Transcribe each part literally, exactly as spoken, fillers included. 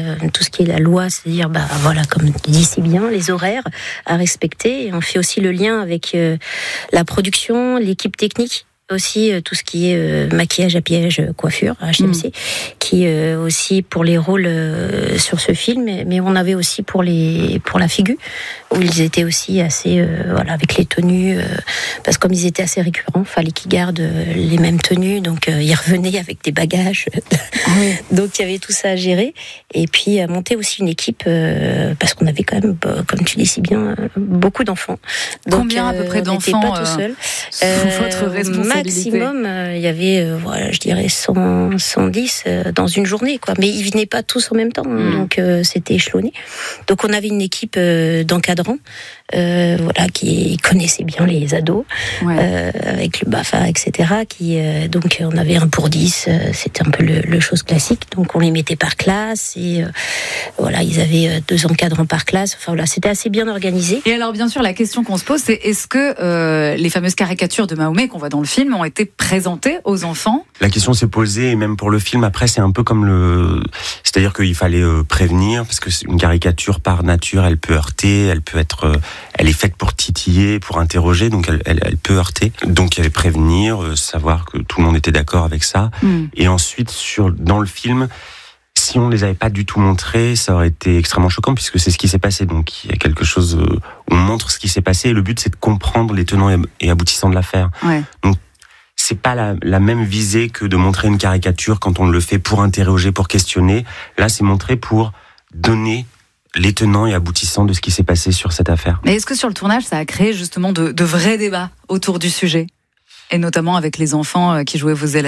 euh, tout ce qui est la loi, c'est-à-dire, bah voilà, comme tu dis si bien, les horaires à respecter. Et on fait aussi le lien avec euh, la production, l'équipe technique. Aussi euh, tout ce qui est euh, maquillage, habillage, coiffure, H M C, mmh. qui euh, aussi pour les rôles euh, sur ce film, mais on avait aussi pour les pour la figure où ils étaient aussi assez euh, voilà avec les tenues euh, parce que comme ils étaient assez récurrents, fallait qu'ils gardent euh, les mêmes tenues, donc euh, ils revenaient avec des bagages, oui. Donc il y avait tout ça à gérer et puis à monter aussi une équipe euh, parce qu'on avait quand même, bah, comme tu dis si bien, beaucoup d'enfants. Donc, combien à peu près euh, d'enfants on n'était pas tout seul. Euh, votre responsabilité. Maximum, euh, il y avait, euh, voilà, je dirais cent, cent dix euh, dans une journée, quoi. Mais ils venaient pas tous en même temps, hein, mmh. donc euh, c'était échelonné. Donc on avait une équipe euh, d'encadrants, euh, voilà, qui connaissaient bien les ados, ouais. euh, avec le B A F A, et cetera. Qui, euh, donc on avait un pour dix, euh, c'était un peu le, le chose classique. Donc on les mettait par classe et euh, voilà, ils avaient euh, deux encadrants par classe. Enfin voilà, c'était assez bien organisé. Et alors bien sûr, la question qu'on se pose, c'est est-ce que euh, les fameuses caricatures de Mahomet qu'on voit dans le film ont été présentées aux enfants ? La question s'est posée, et même pour le film, après, c'est un peu comme le... C'est-à-dire qu'il fallait euh, prévenir, parce que une caricature, par nature, elle peut heurter, elle peut être... Euh, elle est faite pour titiller, pour interroger, donc elle, elle, elle peut heurter. Donc il y avait prévenir, euh, savoir que tout le monde était d'accord avec ça. Mm. Et ensuite, sur, dans le film... Si on ne les avait pas du tout montrés, ça aurait été extrêmement choquant puisque c'est ce qui s'est passé. Donc il y a quelque chose où on montre ce qui s'est passé et le but c'est de comprendre les tenants et aboutissants de l'affaire. Ouais. Donc c'est pas la, la même visée que de montrer une caricature quand on le fait pour interroger, pour questionner. Là c'est montré pour donner les tenants et aboutissants de ce qui s'est passé sur cette affaire. Mais est-ce que sur le tournage ça a créé justement de, de vrais débats autour du sujet et notamment avec les enfants qui jouaient vos élèves ?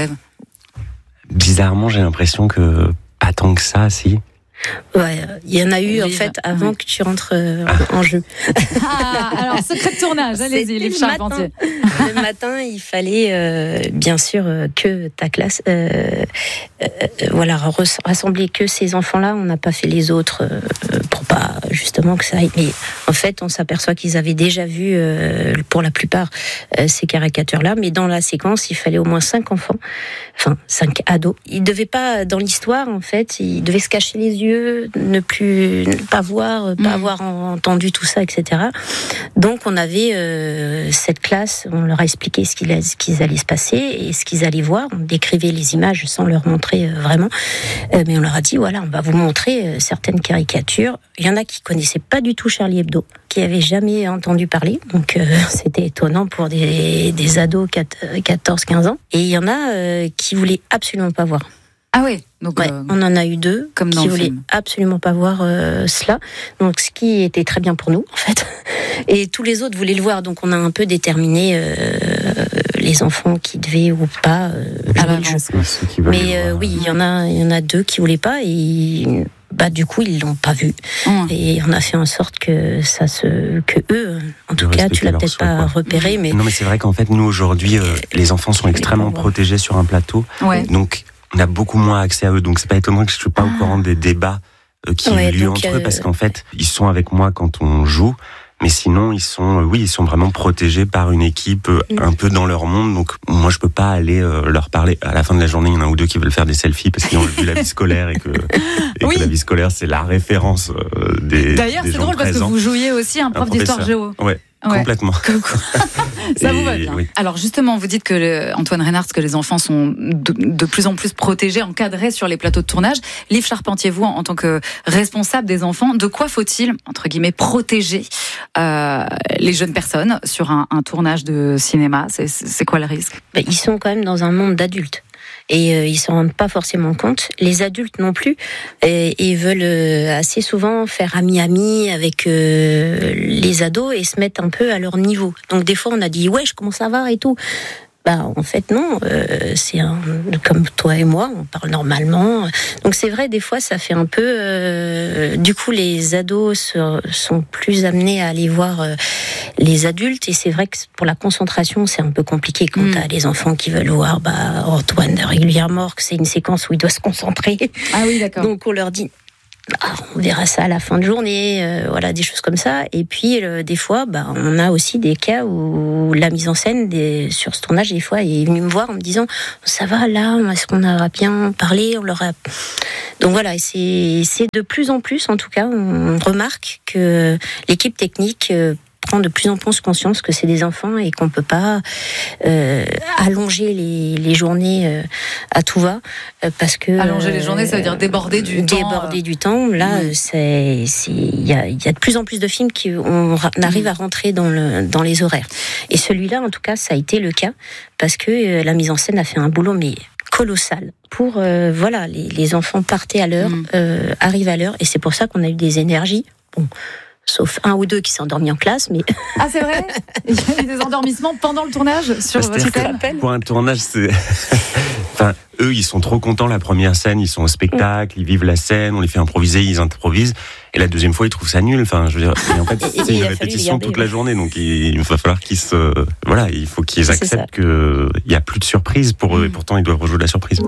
Bizarrement j'ai l'impression que pas tant que ça, si. Ouais, il y en a eu Liv. En fait avant oui. que tu rentres euh, ah. en jeu. Ah, alors secret de tournage, allez-y, Liv Charpentier. Le matin, il fallait euh, bien sûr euh, que ta classe, euh, euh, voilà, rassembler que ces enfants-là. On n'a pas fait les autres euh, pour pas justement que ça aille. Mais en fait, on s'aperçoit qu'ils avaient déjà vu euh, pour la plupart euh, ces caricatures-là. Mais dans la séquence, il fallait au moins cinq enfants, enfin cinq ados. Ils devaient pas dans l'histoire en fait, ils devaient se cacher les yeux. Ne plus ne pas voir, pas mmh. avoir entendu tout ça, et cetera. Donc on avait euh, cette classe, on leur a expliqué ce qu'il, a, ce qu'ils allaient se passer et ce qu'ils allaient voir. On décrivait les images sans leur montrer euh, vraiment, euh, mais on leur a dit voilà, on va vous montrer euh, certaines caricatures. Il y en a qui connaissaient pas du tout Charlie Hebdo, qui avaient jamais entendu parler, donc euh, c'était étonnant pour des, des ados quatorze quinze ans. Et il y en a euh, qui voulaient absolument pas voir. Ah oui, donc ouais, euh, on en a eu deux comme qui voulaient film. absolument pas voir euh, cela. Donc ce qui était très bien pour nous en fait. Et tous les autres voulaient le voir. Donc on a un peu déterminé euh, les enfants qui devaient ou pas euh, jouer ah, le jeu. Mais euh, oui, il y en a, il y en a deux qui voulaient pas et bah du coup ils l'ont pas vu. Mmh. Et on a fait en sorte que ça se, que eux, en tout cas, tu l'as peut-être pas quoi. repéré, mais non mais c'est vrai qu'en fait nous aujourd'hui euh, les enfants sont extrêmement protégés sur un plateau. Ouais. Donc on a beaucoup moins accès à eux, donc c'est pas étonnant que je suis pas ah. au courant des débats euh, qui ouais, ont lieu entre euh... eux, parce qu'en fait, ils sont avec moi quand on joue, mais sinon, ils sont, euh, oui, ils sont vraiment protégés par une équipe euh, mmh. un peu dans leur monde, donc moi, je peux pas aller euh, leur parler. À la fin de la journée, il y en a un ou deux qui veulent faire des selfies parce qu'ils ont vu la vie scolaire et que, et oui. que la vie scolaire, c'est la référence euh, des D'ailleurs, des c'est gens drôle présents. Parce que vous jouiez aussi un prof un d'histoire géo. Ouais. Ouais. Complètement. Ça vous va bien. Oui. Alors justement, vous dites que le, Antoine Reynard, que les enfants sont de, de plus en plus protégés, encadrés sur les plateaux de tournage. Liv Charpentier, vous, en, en tant que responsable des enfants, de quoi faut-il, entre guillemets, protéger euh, les jeunes personnes sur un, un tournage de cinéma ? c'est, c'est quoi le risque ? Ben, ils sont quand même dans un monde d'adultes. Et euh, ils s'en rendent pas forcément compte. Les adultes non plus. Et ils veulent euh, assez souvent faire ami-ami avec euh, les ados et se mettre un peu à leur niveau. Donc des fois on a dit ouais, comment ça va et tout. Bah en fait non, euh, c'est un, comme toi et moi, on parle normalement. Donc c'est vrai, des fois ça fait un peu. Euh, du coup, les ados se, sont plus amenés à aller voir euh, les adultes, et c'est vrai que pour la concentration, c'est un peu compliqué quand mmh. t'as les enfants qui veulent voir bah, Antoine régulièrement, que c'est une séquence où il doit se concentrer. Ah oui, d'accord. Donc on leur dit. bah, on verra ça à la fin de journée, euh, voilà, des choses comme ça. Et puis euh, des fois, bah, on a aussi des cas où la mise en scène des, sur ce tournage, des fois, est venue me voir en me disant, ça va là, est-ce qu'on a bien parlé, on leur a... Donc voilà, c'est, c'est de plus en plus, en tout cas, on remarque que l'équipe technique euh, prend de plus en plus conscience que c'est des enfants et qu'on peut pas euh, allonger les, les journées euh, à tout va, euh, parce que allonger les journées, ça veut dire déborder du déborder temps. Déborder du temps. Là, oui. c'est, c'est, il y a, il y a de plus en plus de films qui on, on arrive à rentrer dans le, dans les horaires. Et celui-là, en tout cas, ça a été le cas parce que euh, la mise en scène a fait un boulot mais colossal pour euh, voilà, les, les enfants partaient à l'heure, mmh. euh, arrivent à l'heure, et c'est pour ça qu'on a eu des énergies. Bon. Sauf un ou deux qui s'est endormi en classe, mais... Ah, c'est vrai ? Il y a eu des endormissements pendant le tournage sur votre scène ? Pour un tournage, c'est... enfin, eux, ils sont trop contents. La première scène, ils sont au spectacle, ils vivent la scène, on les fait improviser, ils improvisent. Et la deuxième fois, ils trouvent ça nul. Enfin, je veux dire, et en fait, c'est une répétition toute la journée, donc il, il va falloir qu'ils se... Voilà, il faut qu'ils acceptent qu'il n'y a plus de surprise pour eux, et pourtant, ils doivent rejouer de la surprise.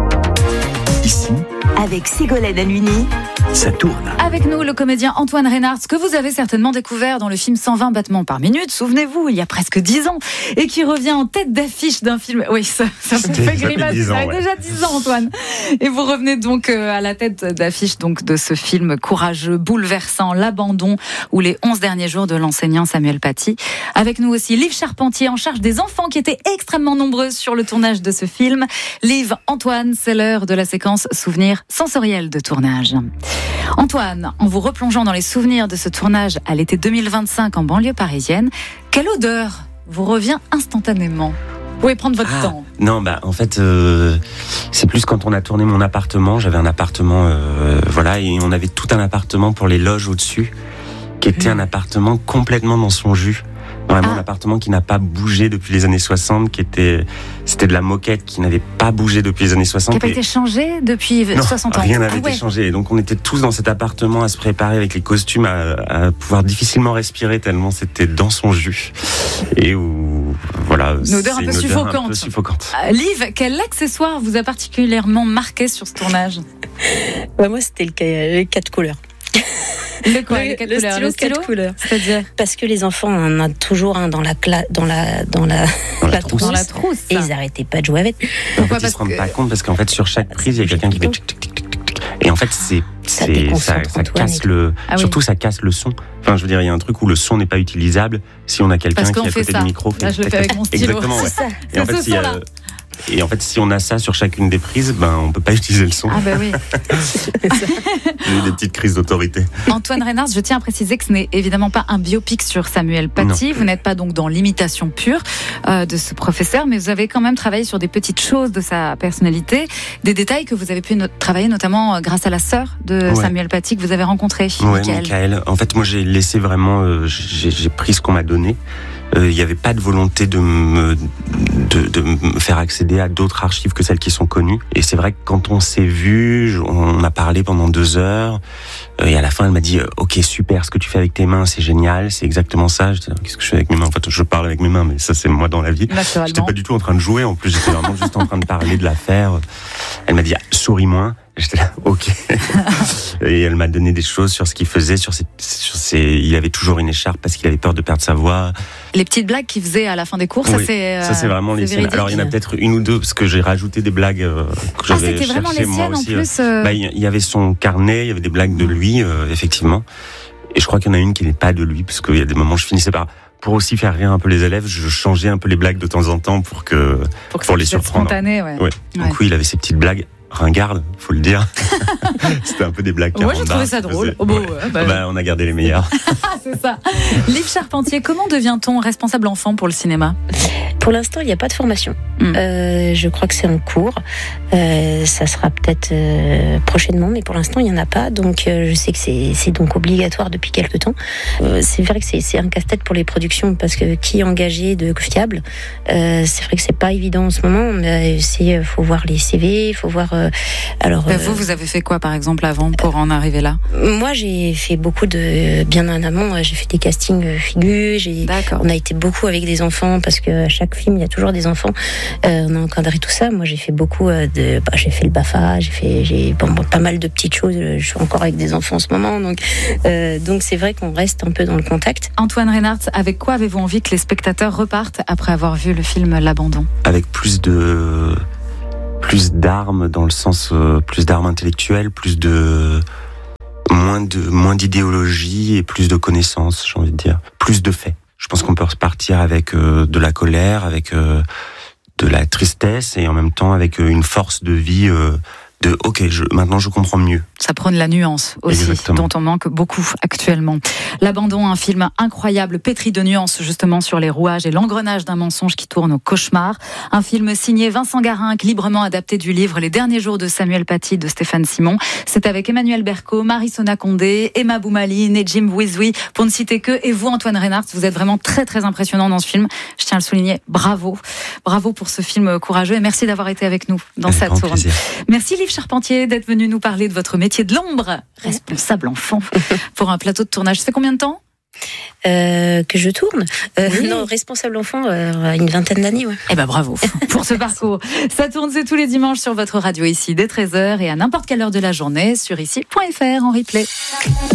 Ici, avec Ségolène Halluny, ça tourne. Avec nous, le comédien Antoine Reynards, que vous avez certainement découvert dans le film cent vingt battements par minute, souvenez-vous, il y a presque dix ans, et qui revient en tête d'affiche d'un film. Oui, ça, ça vous fait grimacer. Ça fait déjà dix ans, Antoine. Et vous revenez donc à la tête d'affiche donc de ce film courageux, bouleversant, L'abandon, ou les onze derniers jours de l'enseignant Samuel Paty. Avec nous aussi Liv Charpentier, en charge des enfants qui étaient extrêmement nombreux sur le tournage de ce film. Liv, Antoine, c'est l'heure de la séquence souvenirs sensoriels de tournage. Antoine, en vous replongeant dans les souvenirs de ce tournage à l'été deux mille vingt-cinq en banlieue parisienne, quelle odeur vous revient instantanément ? Vous pouvez prendre votre ah, temps. Non, bah en fait, euh, c'est plus quand on a tourné mon appartement. J'avais un appartement, euh, voilà, et on avait tout un appartement pour les loges au-dessus, qui était mmh. un appartement complètement dans son jus. Vraiment ah. un appartement qui n'a pas bougé depuis les années soixante, qui était, c'était de la moquette qui n'avait pas bougé depuis les années soixante. Qui n'a pas été changé depuis non, soixante ans. Rien n'avait ah été ouais. changé. Et donc on était tous dans cet appartement à se préparer avec les costumes, à, à pouvoir difficilement respirer tellement c'était dans son jus. Et où, voilà. Une odeur un peu, suffocante. un peu suffocante. Euh, Liv, quel accessoire vous a particulièrement marqué sur ce tournage ? bah Moi, c'était le, les quatre couleurs. Le quoi, les quatre le couleurs, stylo, le stylo quatre couleurs. C'est-à-dire parce que les enfants en ont toujours un dans la cla- dans la dans la dans la, la trousse. Dans la trousse. Et ils n'arrêtaient pas de jouer avec. Pourquoi ? En fait, parce ils se rendent que... pas compte parce qu'en fait sur chaque prise il y a quelqu'un qui fait tic tic tic tic tic. Et en fait c'est ça, c'est, ça, ça casse le ah oui. surtout ça casse le son. Enfin je veux dire il y a un truc où le son n'est pas utilisable si on a quelqu'un parce qui est à côté ça. du micro. Là je le fais avec mon stylo. Exactement. Ouais. C'est ça. Et en fait s'il y a Et en fait, si on a ça sur chacune des prises, ben on peut pas utiliser le son. Ah bah oui. J'ai eu des petites crises d'autorité. Antoine Reynards, je tiens à préciser que ce n'est évidemment pas un biopic sur Samuel Paty. Non. Vous n'êtes pas donc dans l'imitation pure euh, de ce professeur, mais vous avez quand même travaillé sur des petites choses de sa personnalité, des détails que vous avez pu no- travailler notamment euh, grâce à la sœur de ouais. Samuel Paty que vous avez rencontrée. Oui, Michael. En fait, moi, j'ai laissé vraiment, euh, j'ai, j'ai pris ce qu'on m'a donné. Il euh, n'y avait pas de volonté de me, de, de me faire accéder à d'autres archives que celles qui sont connues. Et c'est vrai que quand on s'est vu, on a parlé pendant deux heures. Euh, et à la fin, elle m'a dit « Ok, super, ce que tu fais avec tes mains, c'est génial, c'est exactement ça. » Je dis « Qu'est-ce que je fais avec mes mains ?» En fait, je parle avec mes mains, mais ça, c'est moi dans la vie. J'étais pas du tout en train de jouer. En plus, j'étais vraiment juste en train de parler de l'affaire. Elle m'a dit « Souris moins ». J'étais là, ok. Et elle m'a donné des choses sur ce qu'il faisait, sur ses, sur ses, il avait toujours une écharpe parce qu'il avait peur de perdre sa voix. Les petites blagues qu'il faisait à la fin des cours, oui, ça c'est. Euh, ça c'est vraiment c'est les siennes. Alors il y en a peut-être une ou deux parce que j'ai rajouté des blagues euh, que j'avais ah, c'était vraiment cherchées les moi siennes aussi. En plus, euh... Bah, il y avait son carnet, il y avait des blagues de lui, euh, effectivement. Et je crois qu'il y en a une qui n'est pas de lui parce qu'il y a des moments où je finissais par. Pour aussi faire rire un peu les élèves, je changeais un peu les blagues de temps en temps pour que pour, que pour les surprendre. Spontané, ouais. Ouais. Ouais. Donc oui, il avait ses petites blagues. Ringarde, faut le dire. C'était un peu des blagues. Moi, j'ai trouvé ça drôle. Oh, bon, ouais. Ouais, bah... bah, on a gardé les meilleurs. C'est ça. Liv Charpentier, comment devient-on responsable enfant pour le cinéma ? Pour l'instant, il n'y a pas de formation. Mm. Euh, je crois que c'est en cours. Euh, ça sera peut-être euh, prochainement, mais pour l'instant, il n'y en a pas. Donc, euh, je sais que c'est, c'est donc obligatoire depuis quelques temps. Euh, c'est vrai que c'est, c'est un casse-tête pour les productions parce que qui est engagé de fiable, euh, c'est vrai que c'est pas évident en ce moment. Mais c'est, faut voir les C V, il faut voir Euh, alors, bah, vous, vous avez fait quoi, par exemple, avant pour en arriver là ? Moi, j'ai fait beaucoup de bien en amont. J'ai fait des castings figures. J'ai, D'accord. On a été beaucoup avec des enfants parce que à chaque film, il y a toujours des enfants. Euh, on a encadré tout ça. Moi, j'ai fait beaucoup de. Bah, j'ai fait le B A F A. J'ai fait, j'ai bon, bon, pas mal de petites choses. Je suis encore avec des enfants en ce moment, donc euh, donc c'est vrai qu'on reste un peu dans le contact. Antoine Reynartz, avec quoi avez-vous envie que les spectateurs repartent après avoir vu le film L'Abandon ? Avec plus de plus d'armes dans le sens euh, plus d'armes intellectuelles, plus de moins de moins d'idéologie et plus de connaissances, j'ai envie de dire, plus de faits. Je pense qu'on peut repartir avec euh, de la colère, avec euh, de la tristesse et en même temps avec euh, une force de vie. Euh, de ok, je, maintenant je comprends mieux. Ça prône la nuance aussi, Exactement. Dont on manque beaucoup actuellement. L'Abandon, un film incroyable, pétri de nuances justement sur les rouages et l'engrenage d'un mensonge qui tourne au cauchemar. Un film signé Vincent Garinck, librement adapté du livre Les derniers jours de Samuel Paty de Stéphane Simon. C'est avec Emmanuel Berco, Marie-Sona Condé, Emma Boumaline et Jim Wizoui, pour ne citer que. Et vous, Antoine Reynartz, vous êtes vraiment très très impressionnant dans ce film. Je tiens à le souligner. Bravo. Bravo pour ce film courageux et merci d'avoir été avec nous dans Avec Ça tourne. Plaisir. Merci Liv Charpentier d'être venu nous parler de votre métier de l'ombre, responsable enfant, pour un plateau de tournage. Ça fait combien de temps euh, que je tourne euh, oui. Non, responsable enfant, euh, une vingtaine d'années. Ouais. Eh ben bravo pour ce parcours. Ça tourne, c'est tous les dimanches sur votre radio ici dès treize heures et à n'importe quelle heure de la journée sur ici point f r en replay.